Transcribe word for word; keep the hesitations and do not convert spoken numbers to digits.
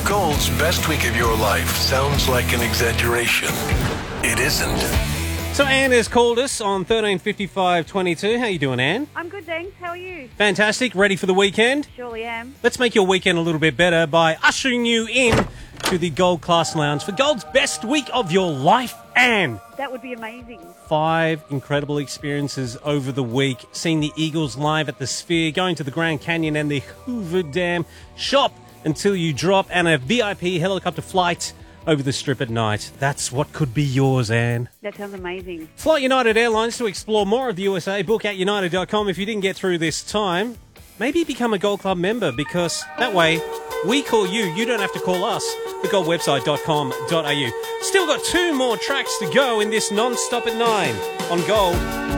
Gold's best week of your life sounds like an exaggeration, it isn't. So Anne has called us on thirteen fifty-five twenty-two. How you doing, Anne? I'm good, thanks. How are you? Fantastic. Ready for the weekend? Surely am. Let's make your weekend a little bit better by ushering you in to the Gold Class Lounge for Gold's best week of your life, Anne. That would be amazing. Five incredible experiences over the week. Seeing the Eagles live at the Sphere, going to the Grand Canyon and the Hoover Dam, shop until you drop, and a V I P helicopter flight over the Strip at night. That's what could be yours, Anne. That sounds amazing. Fly United Airlines to explore more of the U S A. Book at united dot com. If you didn't get through this time, maybe become a Gold Club member, because that way we call you. You don't have to call us. the gold website dot com dot a u. Still got two more tracks to go in this non-stop at nine on Gold.